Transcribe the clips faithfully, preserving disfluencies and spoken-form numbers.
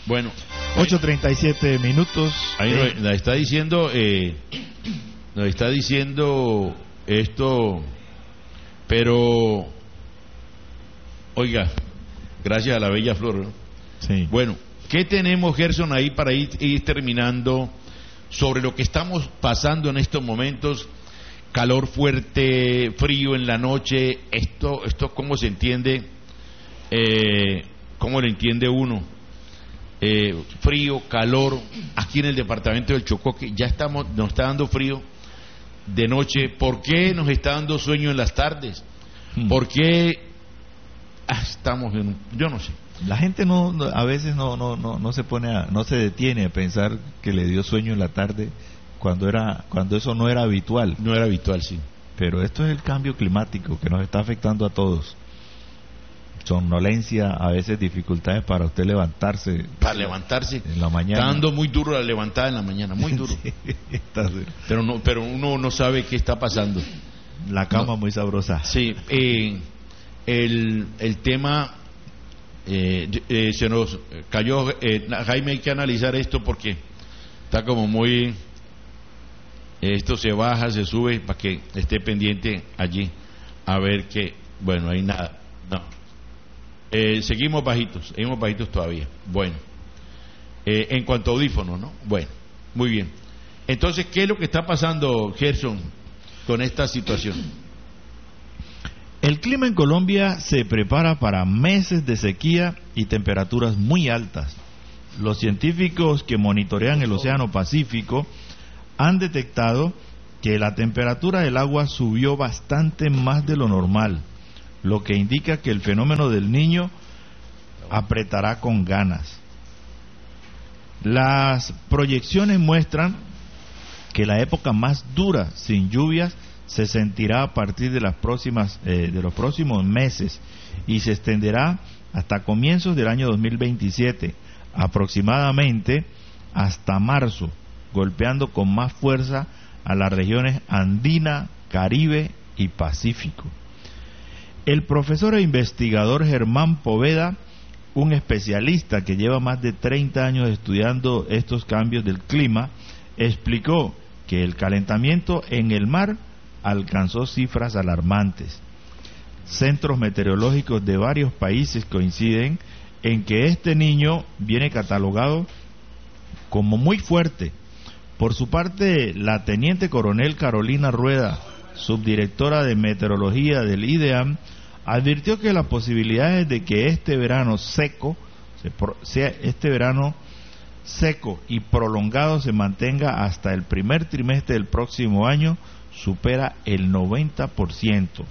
Bueno, ocho treinta y siete minutos. Ahí eh, nos está diciendo, eh, nos está diciendo esto, pero, oiga, gracias a la bella flor, ¿no? Sí. Bueno, ¿qué tenemos, Gerson, ahí para ir, ir terminando sobre lo que estamos pasando en estos momentos? Calor fuerte, frío en la noche, esto, esto ¿cómo se entiende? Eh, ¿Cómo lo entiende uno? Eh, frío, calor, aquí en el departamento del Chocó, que ya estamos, nos está dando frío de noche. ¿Por qué nos está dando sueño en las tardes? Hmm. ¿Por qué ah, estamos en, yo no sé? La gente no, no a veces no, no, no, no se pone a, no se detiene a pensar que le dio sueño en la tarde cuando era, cuando eso no era habitual. No era habitual, sí. Pero esto es el cambio climático que nos está afectando a todos. Somnolencia, a veces dificultades para usted levantarse. Para levantarse en la mañana. Está dando muy duro la levantada en la mañana, muy duro. Sí, está duro. Pero no, pero uno no sabe qué está pasando. La cama No. muy sabrosa. Sí, eh, el, el tema eh, eh, se nos cayó. Eh, Jaime, hay que analizar esto porque está como muy. Esto se baja, se sube para que esté pendiente allí a ver que, bueno, hay nada. No. Eh, seguimos bajitos, seguimos bajitos todavía. Bueno, eh, en cuanto a audífonos, ¿no? Bueno, muy bien. Entonces, ¿qué es lo que está pasando, Gerson, con esta situación? El clima en Colombia se prepara para meses de sequía y temperaturas muy altas. Los científicos que monitorean el Océano Pacífico han detectado que la temperatura del agua subió bastante más de lo normal, lo que indica que el fenómeno del Niño apretará con ganas. Las proyecciones muestran que la época más dura sin lluvias se sentirá a partir de las próximas eh, de los próximos meses y se extenderá hasta comienzos del año dos mil veintisiete, aproximadamente hasta marzo, golpeando con más fuerza a las regiones andina, Caribe y Pacífico. El profesor e investigador Germán Poveda, un especialista que lleva más de treinta años estudiando estos cambios del clima, explicó que el calentamiento en el mar alcanzó cifras alarmantes. Centros meteorológicos de varios países coinciden en que este Niño viene catalogado como muy fuerte. Por su parte, la teniente coronel Carolina Rueda, subdirectora de meteorología del IDEAM, advirtió que las posibilidades de que este verano seco, sea este verano seco y prolongado se mantenga hasta el primer trimestre del próximo año supera el noventa por ciento.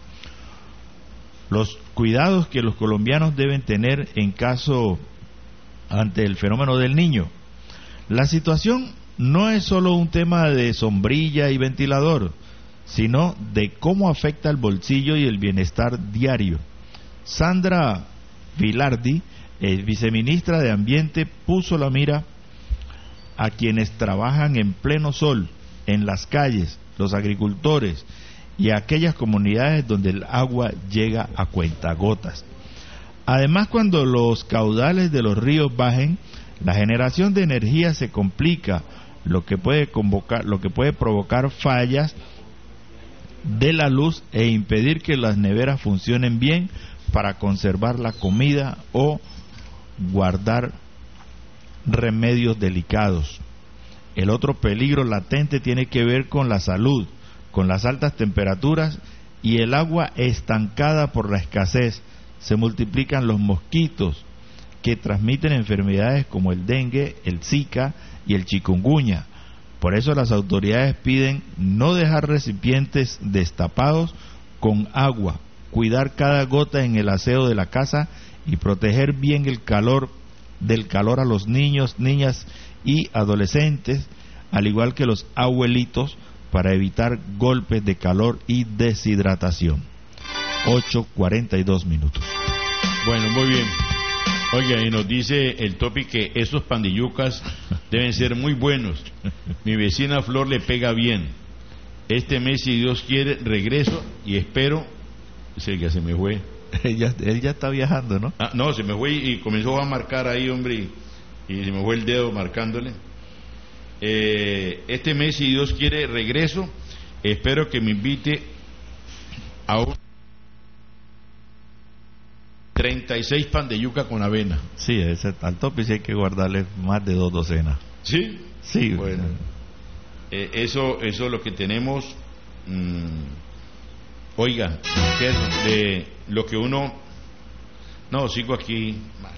Los cuidados que los colombianos deben tener en caso ante el fenómeno del Niño. La situación no es solo un tema de sombrilla y ventilador, sino de cómo afecta el bolsillo y el bienestar diario. Sandra Vilardi, eh, viceministra de Ambiente, puso la mira a quienes trabajan en pleno sol, en las calles, los agricultores y a aquellas comunidades donde el agua llega a cuentagotas. Además, cuando los caudales de los ríos bajen, la generación de energía se complica, lo que puede convocar, lo que puede provocar fallas de la luz e impedir que las neveras funcionen bien para conservar la comida o guardar remedios delicados. El otro peligro latente tiene que ver con la salud, con las altas temperaturas y el agua estancada por la escasez. Se multiplican los mosquitos que transmiten enfermedades como el dengue, el zika y el chikungunya. Por eso las autoridades piden no dejar recipientes destapados con agua, cuidar cada gota en el aseo de la casa y proteger bien el calor del calor a los niños, niñas y adolescentes, al igual que los abuelitos, para evitar golpes de calor y deshidratación. ocho cuarenta y dos minutos. Bueno, muy bien. Oiga, y nos dice el Topi que esos pandillucas deben ser muy buenos. Mi vecina Flor le pega bien. Este mes, si Dios quiere, regreso y espero. Sí, que se me fue. Él ya, él ya está viajando, ¿no? Ah, no, se me fue y comenzó a marcar ahí, hombre. y se me fue el dedo marcándole. Eh, este mes, si Dios quiere, regreso. Espero que me invite a un treinta y seis pan de yuca con avena. Sí, ese, al tope sí hay que guardarle más de dos docenas. ¿Sí? Sí. Bueno, eh, eso, eso es lo que tenemos. Mm, oiga, ¿qué es de lo que uno... No, sigo aquí mal.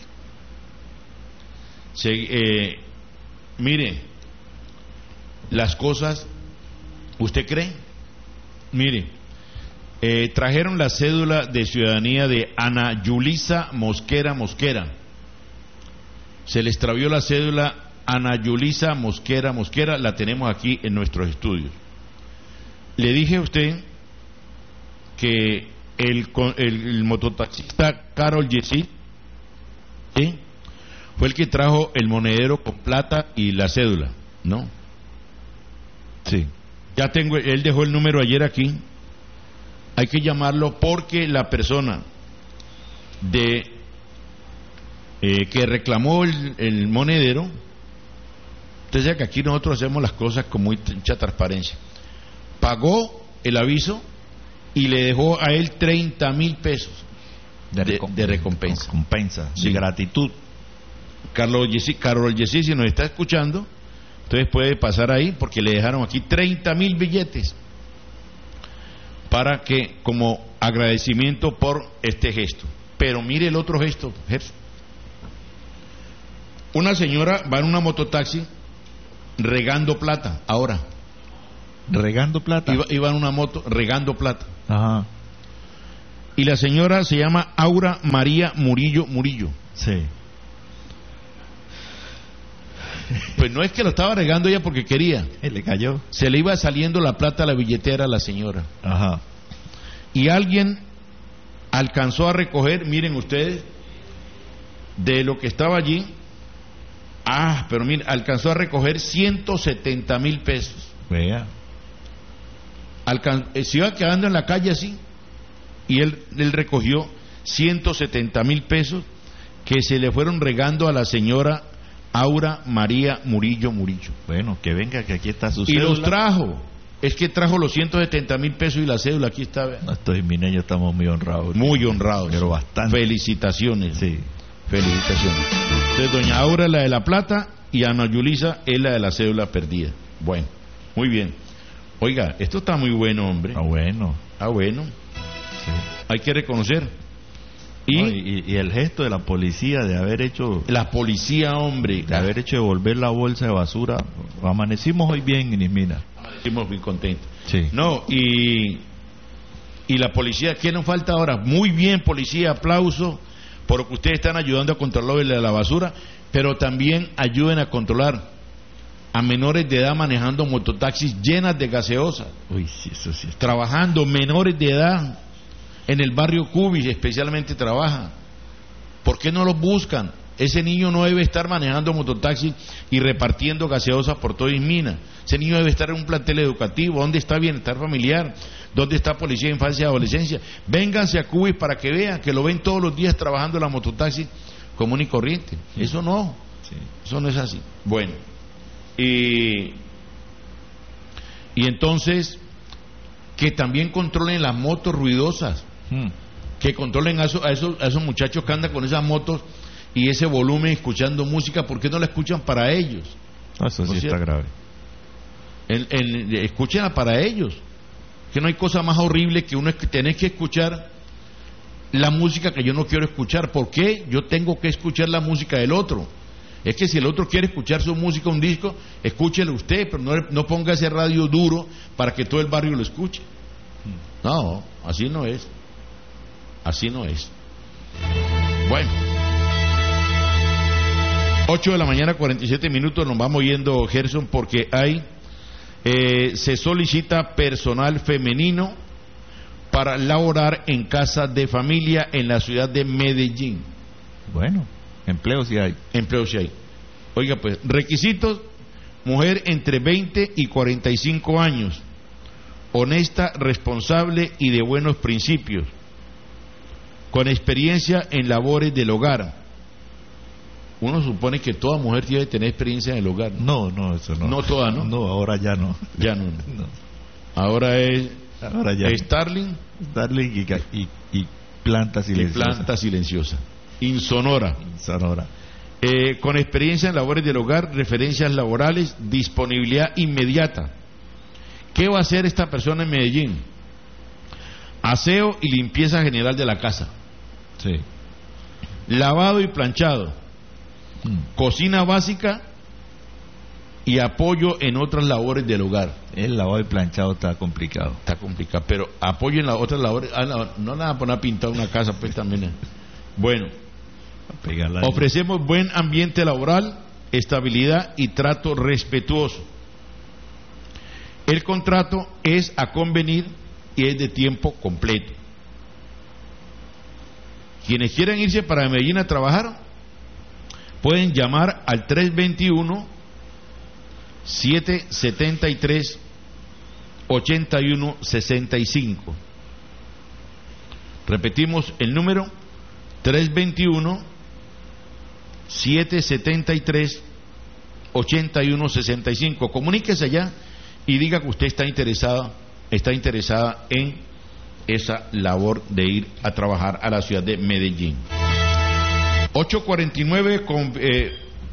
Se, eh, mire, las cosas, ¿usted cree? Mire, eh, trajeron la cédula de ciudadanía de Ana Yulisa Mosquera Mosquera. Se le extravió la cédula Ana Yulisa Mosquera Mosquera, la tenemos aquí en nuestros estudios. Le dije a usted que el, el, el mototaxista Carol Yesid, ¿sí?, fue el que trajo el monedero con plata y la cédula, ¿no? Sí. Ya tengo, él dejó el número ayer aquí. Hay que llamarlo porque la persona de eh, que reclamó el, el monedero, usted sabe que aquí nosotros hacemos las cosas con mucha transparencia, pagó el aviso y le dejó a él treinta mil pesos de, de, de recompensa. Recompensa, sí. De gratitud. Carlos Yesí, Carol Yesí, si nos está escuchando, entonces puede pasar ahí porque le dejaron aquí treinta mil billetes para que, como agradecimiento por este gesto. Pero mire el otro gesto, gesto. Una señora va en una mototaxi regando plata, ahora. ¿Regando plata? Iba, iba en una moto regando plata. Ajá. Y la señora se llama Aura María Murillo Murillo. Sí. Pues no es que lo estaba regando ella porque quería. Le cayó. Se le iba saliendo la plata a la billetera a la señora. Ajá. Y alguien alcanzó a recoger, miren ustedes, de lo que estaba allí. Ah, pero miren, alcanzó a recoger ciento setenta mil pesos. Vea. Alcan se iba quedando en la calle así. Y él, él recogió ciento setenta mil pesos que se le fueron regando a la señora Aura María Murillo Murillo. Bueno, que venga, que aquí está su y cédula. los trajo. Es que trajo los ciento setenta mil pesos y la cédula, aquí está. No, estos mineños estamos muy honrados. Muy honrados. Pero bastante. Felicitaciones. Sí. Felicitaciones. Entonces, doña Aura es la de la plata y Ana Yulisa es la de la cédula perdida. Bueno, muy bien. Oiga, esto está muy bueno, hombre. Ah, bueno. Ah, bueno. Sí. Hay que reconocer. Y, no, y, y el gesto de la policía de haber hecho... La policía, hombre. De haber hecho devolver la bolsa de basura. Amanecimos hoy bien en Ismina. Amanecimos bien contentos. Sí. No, y... Y la policía, ¿qué nos falta ahora? Muy bien, policía, aplauso por lo que ustedes están ayudando a controlar la basura, pero también ayuden a controlar a menores de edad manejando mototaxis llenas de gaseosas. Uy, sí, eso sí. Trabajando, menores de edad, en el barrio Cubis especialmente trabaja. ¿Por qué no los buscan? Ese niño no debe estar manejando mototaxi y repartiendo gaseosas por toda Ismina. Ese niño debe estar en un plantel educativo. ¿Dónde está bienestar familiar? ¿Dónde está policía de infancia y adolescencia? Vénganse a Cubis para que vean que lo ven todos los días trabajando en la mototaxi común y corriente. Sí. Eso no, sí. Eso no es así. Bueno, y, y entonces que también controlen las motos ruidosas, hmm. que controlen a esos, a, esos, a esos muchachos que andan con esas motos y ese volumen escuchando música. ¿Por qué no la escuchan para ellos? Eso sí, ¿no está grave? En, en, escúchenla para ellos. Que no hay cosa más horrible que uno tener que escuchar la música que yo no quiero escuchar. ¿Por qué yo tengo que escuchar la música del otro? Es que si el otro quiere escuchar su música, un disco, escúchelo usted, pero no, no ponga ese radio duro para que todo el barrio lo escuche. No, así no es. Así no es. Bueno, ocho de la mañana, cuarenta y siete minutos, nos vamos yendo, Gerson, porque hay eh, se solicita personal femenino para laborar en casas de familia en la ciudad de Medellín. Bueno, empleo sí hay. Empleo sí hay. Oiga, pues, requisitos: mujer entre veinte y cuarenta y cinco años, honesta, responsable y de buenos principios, con experiencia en labores del hogar, uno supone que toda mujer tiene que tener experiencia en el hogar. No, no, eso no. No toda, ¿no? No, ahora ya no. Ya no. No. Ahora es Ahora ya. Starling Starling y, ca- y, y planta y silenciosa. planta silenciosa. Insonora. Sonora. Eh, con experiencia en labores del hogar, referencias laborales, disponibilidad inmediata. ¿Qué va a hacer esta persona en Medellín? Aseo y limpieza general de la casa. Sí. Lavado y planchado. Mm. Cocina básica y apoyo en otras labores del hogar. El lavado y planchado está complicado. Está complicado, pero apoyo en las otras labores. Ah, no, no la van a poner a pintar una casa, pues también. eh. Bueno, Pegarla. ofrecemos buen ambiente laboral, estabilidad y trato respetuoso. El contrato es a convenir y es de tiempo completo. Quienes quieran irse para Medellín a trabajar pueden llamar al tres veintiuno, setecientos setenta y tres, ochenta y uno sesenta y cinco. Repetimos el número: tres veintiuno, setecientos setenta y tres, ochenta y uno sesenta y cinco. Comuníquese allá y diga que usted está interesada, está interesada en esa labor de ir a trabajar a la ciudad de Medellín. ocho cuarenta y nueve con eh,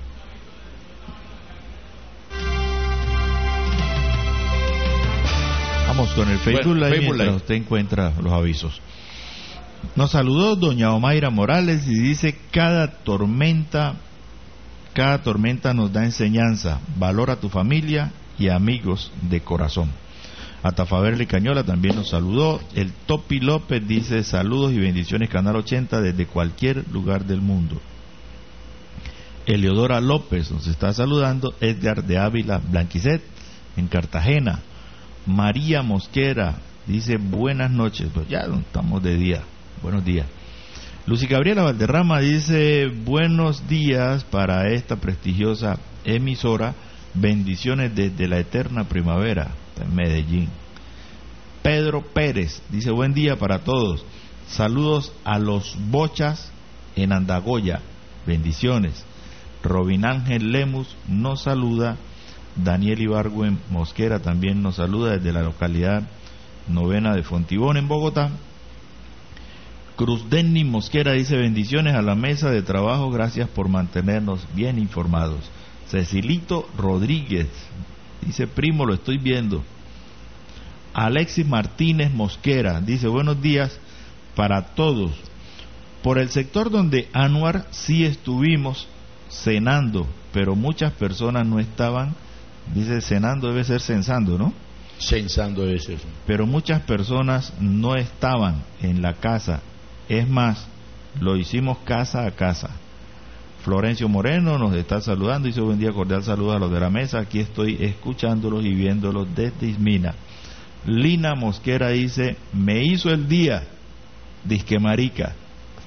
Vamos con el Facebook Bueno, Live Facebook mientras Live. usted encuentra los avisos. Nos saludó doña Omaira Morales y dice: cada tormenta, cada tormenta nos da enseñanza. Valora a tu familia y amigos de corazón. Atafaberle Cañola también nos saludó. El Topi López dice: saludos y bendiciones Canal ochenta desde cualquier lugar del mundo. Eleodora López nos está saludando. Edgar de Ávila Blanquicet en Cartagena. María Mosquera dice: buenas noches. Pues ya no estamos de día. Buenos días. Lucy Gabriela Valderrama dice: buenos días para esta prestigiosa emisora. Bendiciones desde la eterna primavera en Medellín. Pedro Pérez dice: buen día para todos. Saludos a los Bochas en Andagoya. Bendiciones. Robin Ángel Lemus nos saluda. Daniel Ibargüen Mosquera también nos saluda desde la localidad novena de Fontibón en Bogotá. Cruz Denny Mosquera dice: bendiciones a la mesa de trabajo, gracias por mantenernos bien informados. Cecilito Rodríguez dice: primo, lo estoy viendo. Alexis Martínez Mosquera dice: buenos días para todos. Por el sector donde Anuar sí estuvimos cenando, pero muchas personas no estaban. Dice cenando, debe ser censando, ¿no? censando ese. Pero muchas personas no estaban en la casa. Es más, lo hicimos casa a casa. Florencio Moreno nos está saludando, dice: buen día, cordial saludo a los de la mesa, aquí estoy escuchándolos y viéndolos desde Ismina. Lina Mosquera dice: me hizo el día, disque marica.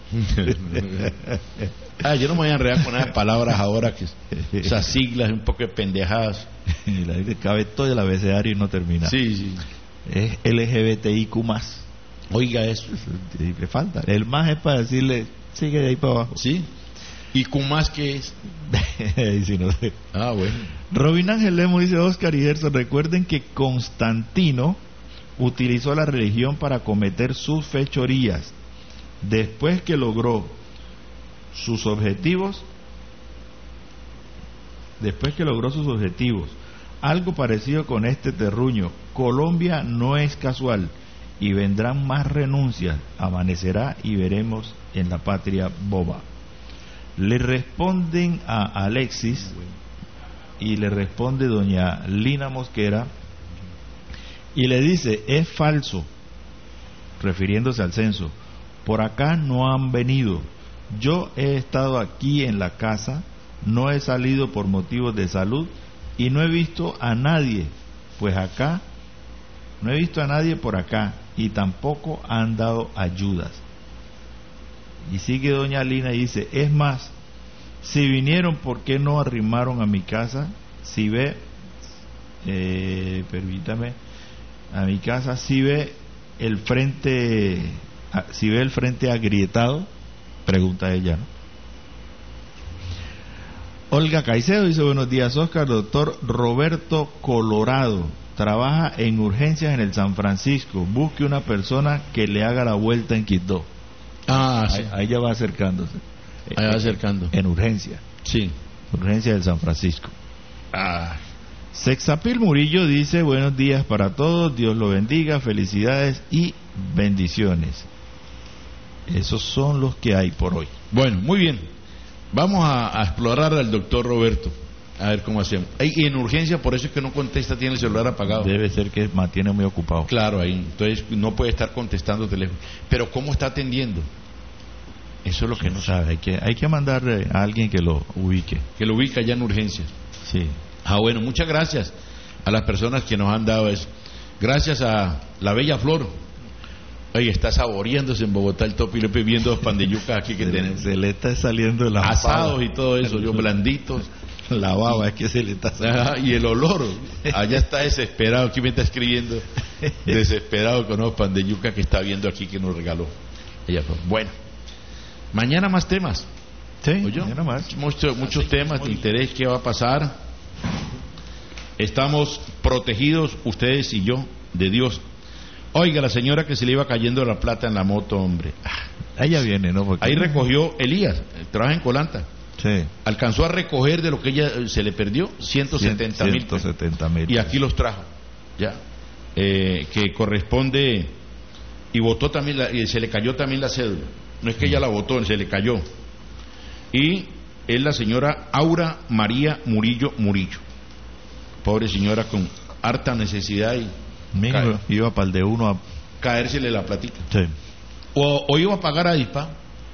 Ah, yo no me voy a enredar con esas palabras ahora, que esas siglas un poco de pendejadas. La dice, cabe todo el abecedario y no termina. Sí, sí. Es L G B T I Q más. Oiga eso. Le falta. El más es para decirle, sigue de ahí para abajo. Sí. ¿Y Q más qué es? Y si no sé. Ah, bueno. Robin Ángel Lemos dice: Oscar y Gerson, recuerden que Constantino utilizó la religión para cometer sus fechorías. Después que logró sus objetivos, después que logró sus objetivos, algo parecido con este terruño. Colombia no es casual y vendrán más renuncias. Amanecerá y veremos en la patria boba. Le responden a Alexis y le responde doña Lina Mosquera y le dice: es falso, refiriéndose al censo. Por acá no han venido. Yo he estado aquí en la casa, no he salido por motivos de salud y no he visto a nadie, pues acá, no he visto a nadie por acá y tampoco han dado ayudas. Y sigue doña Lina y dice: es más, si vinieron, ¿por qué no arrimaron a mi casa? Si ve, eh, permítame, a mi casa, si ve el frente, si ve el frente agrietado, pregunta ella, ¿no? Olga Caicedo dice: buenos días, Oscar. Doctor Roberto Colorado trabaja en urgencias en el San Francisco. Busque una persona que le haga la vuelta en Quito. Ah, sí. Ahí, ahí ya va acercándose. Ahí va acercando. En urgencia. Sí. Urgencia del San Francisco. Ah. Sexapil Murillo dice: buenos días para todos, Dios lo bendiga, felicidades y bendiciones. Esos son los que hay por hoy. Bueno, muy bien. Vamos a, a explorar al doctor Roberto. A ver cómo hacemos. Y en urgencia, por eso es que no contesta, tiene el celular apagado. Debe ser que mantiene muy ocupado. Claro, ahí. Entonces no puede estar contestando teléfono. Pero ¿cómo está atendiendo? Eso es lo que no sabe. Hay que, hay que mandar a alguien que lo ubique. Que lo ubica ya en urgencia. Sí. Ah, bueno, muchas gracias a las personas que nos han dado eso. Gracias a la Bella Flor. Oye, está saboreándose en Bogotá el Topilepe viendo los pan de yuca aquí que se, tenemos. Se le está saliendo de la asados baba. Y todo eso, yo blanditos. La baba es que se le está saliendo. Ajá, y el olor. Allá está desesperado. Aquí me está escribiendo. Desesperado con los pan de yuca que está viendo aquí que nos regaló. Ella fue. Bueno, mañana más temas. Sí, ¿Oyó? mañana más. Mucho, muchos temas de interés. ¿Qué va a pasar? Estamos protegidos, ustedes y yo, de Dios. Oiga, la señora que se le iba cayendo la plata en la moto, hombre. Ahí ya viene, ¿no? Porque... Ahí recogió Elías, trabaja en Colanta. Sí. Alcanzó a recoger de lo que ella se le perdió ciento setenta mil. ciento setenta mil. Y aquí los trajo, ya. Eh, que corresponde. Y votó también, la, y se le cayó también la cédula. No es que ella la votó, se le cayó. Y es la señora Aura María Murillo Murillo. Pobre señora con harta necesidad y. Mínimo, iba para el de uno a caérsele la platita. Sí. O, o iba a pagar a Dispa.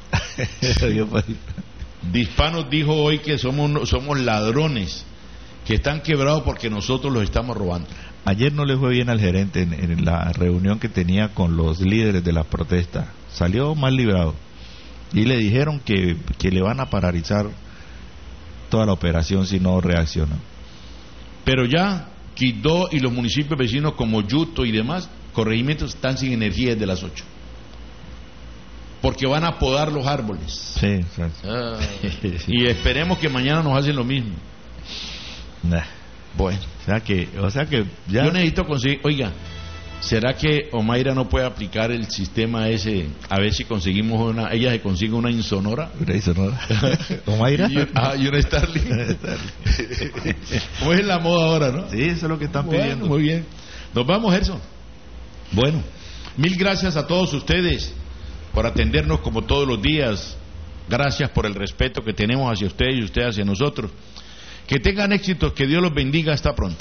Dispa nos dijo hoy que somos somos ladrones, que están quebrados porque nosotros los estamos robando. Ayer no le fue bien al gerente en, en la reunión que tenía con los líderes de las protestas. Salió mal librado. Y le dijeron que, que le van a paralizar toda la operación si no reacciona. Pero ya Quito y los municipios vecinos como Yuto y demás corregimientos están sin energía desde las ocho, porque van a podar los árboles. Sí, sí. Ah, y esperemos que mañana nos hacen lo mismo. Nah. Bueno, o sea que, o sea que ya... yo necesito conseguir, oiga, ¿será que Omaira no puede aplicar el sistema ese? A ver si conseguimos una, ella se consigue una insonora. Una insonora. ¿Omaira? Y, ah, y una Starling. Pues es la moda ahora, ¿no? Sí, eso es lo que están bueno, pidiendo. Muy bien. Nos vamos, Gerson. Bueno, mil gracias a todos ustedes por atendernos como todos los días. Gracias por el respeto que tenemos hacia ustedes y ustedes hacia nosotros. Que tengan éxitos, que Dios los bendiga. Hasta pronto.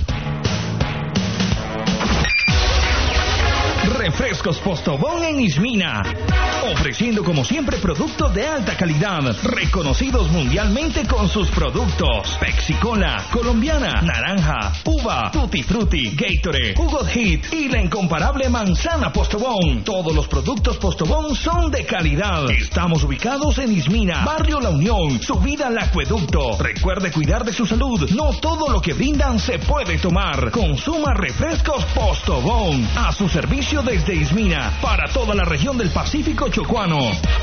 Refrescos Postobón en Ismina, ofreciendo como siempre productos de alta calidad, reconocidos mundialmente con sus productos: Pepsi Cola, colombiana, naranja, uva, Tutti Frutti, Gatorade, Jugo Hit y la incomparable manzana Postobón. Todos los productos Postobón son de calidad. Estamos ubicados en Ismina, Barrio La Unión, subida al acueducto. Recuerde cuidar de su salud, no todo lo que brindan se puede tomar. Consuma refrescos Postobón, a su servicio desde Ismina, para toda la región del Pacífico Chocuano.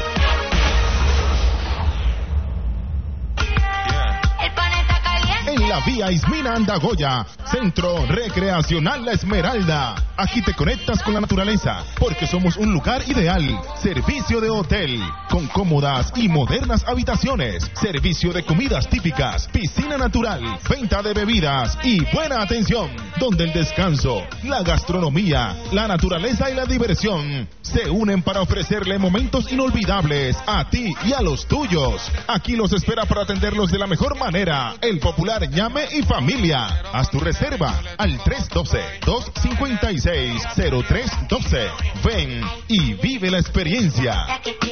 En la vía Ismina Andagoya, Centro Recreacional La Esmeralda. Aquí te conectas con la naturaleza, porque somos un lugar ideal. Servicio de hotel, con cómodas y modernas habitaciones. Servicio de comidas típicas, piscina natural, venta de bebidas y buena atención. Donde el descanso, la gastronomía, la naturaleza y la diversión se unen para ofrecerle momentos inolvidables a ti y a los tuyos. Aquí los espera para atenderlos de la mejor manera el popular Ñame y Familia. Haz tu reserva al tres uno dos, dos cinco seis, cero tres uno dos. Ven y vive la experiencia.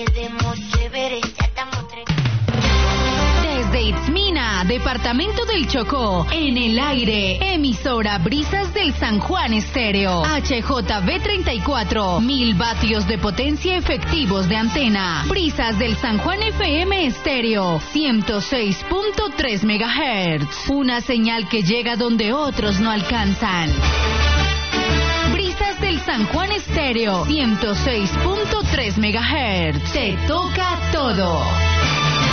Desde Itzmina, departamento del Chocó, en el aire, emisora Brisas del San Juan Estéreo, H J V treinta y cuatro, mil vatios de potencia efectivos de antena. Brisas del San Juan F M Estéreo, ciento seis punto tres megahertz, una señal que llega donde otros no alcanzan. Brisas del San Juan Estéreo, ciento seis punto tres megahertz, te toca todo.